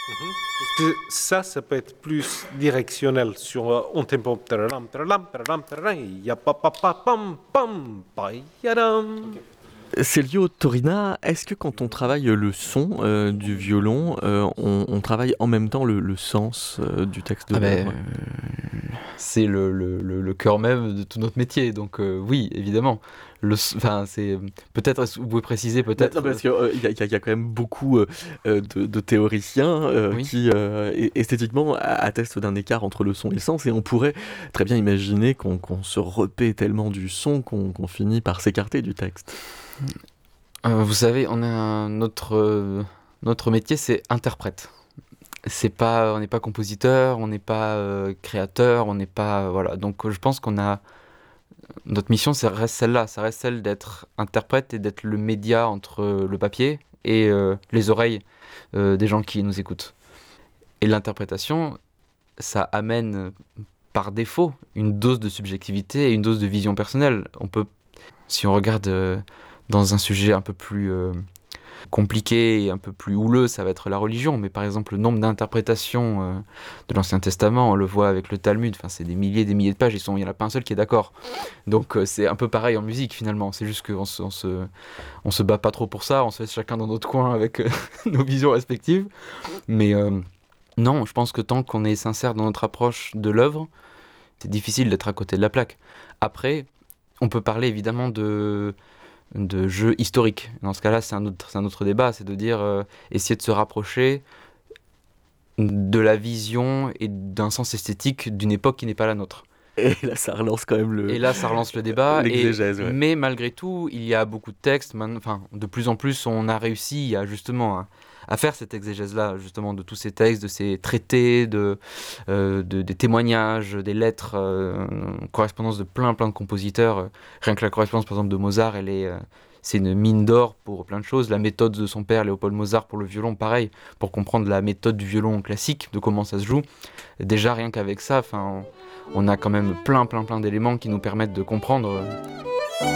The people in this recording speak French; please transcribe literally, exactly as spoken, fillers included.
Mhm. Parce que ça, ça peut être plus directionnel sur euh, un tempo. Tararam, tararam, tararam, tararam, ya pa pa pa pam pam pa yadam. Célio Torina, est-ce que quand on travaille le son euh, du violon, euh, on, on travaille en même temps le, le sens euh, du texte de Ah ben, l'œuvre? euh, c'est le, le, le, le cœur même de tout notre métier, donc euh, oui, évidemment. Le, s- enfin, c'est peut-être, est-ce que vous pouvez préciser Non, peut-être. non, parce qu'il y, a- y a y a quand même beaucoup euh, euh, de, de théoriciens euh, Oui. qui euh, é- esthétiquement a- attestent d'un écart entre le son et le sens, et on pourrait très bien imaginer qu'on qu'on se repaît tellement du son qu'on qu'on finit par s'écarter du texte. Euh, vous savez, on a un- notre euh, notre métier, c'est interprète. C'est pas, on n'est pas compositeur, on n'est pas euh, créateur, on n'est pas, voilà. Donc euh, je pense qu'on a notre mission, ça reste celle-là, ça reste celle d'être interprète et d'être le média entre euh, le papier et euh, les oreilles euh, des gens qui nous écoutent. Et l'interprétation, ça amène euh, par défaut une dose de subjectivité et une dose de vision personnelle. On peut, si on regarde euh, dans un sujet un peu plus euh, compliqué et un peu plus houleux, ça va être la religion. Mais par exemple, le nombre d'interprétations euh, de l'Ancien Testament, on le voit avec le Talmud, enfin, c'est des milliers et des milliers de pages, ils sont- il n'y en a pas un seul qui est d'accord. Donc euh, c'est un peu pareil en musique finalement, c'est juste qu'on se, on se, on se bat pas trop pour ça, on se fait chacun dans notre coin avec euh, nos visions respectives. Mais euh, non, je pense que tant qu'on est sincère dans notre approche de l'œuvre, c'est difficile d'être à côté de la plaque. Après, on peut parler évidemment de, de jeux historiques. Dans ce cas-là, c'est un autre, c'est un autre débat, c'est de dire, euh, essayer de se rapprocher de la vision et d'un sens esthétique d'une époque qui n'est pas la nôtre. Et là, ça relance quand même le Et là, ça relance le débat. Et, l'exégèse. Ouais. mais malgré tout, il y a beaucoup de textes. man- Enfin, de plus en plus, on a réussi à justement à, à faire cette exégèse-là, justement, de tous ces textes, de ces traités, de, euh, de- des témoignages, des lettres, euh, correspondances de plein, plein de compositeurs. Rien que la correspondance, par exemple, de Mozart, elle est, euh, c'est une mine d'or pour plein de choses. La méthode de son père, Léopold Mozart, pour le violon, pareil, pour comprendre la méthode du violon classique, de comment ça se joue. Déjà, rien qu'avec ça, enfin. On on a quand même plein, plein, plein d'éléments qui nous permettent de comprendre euh,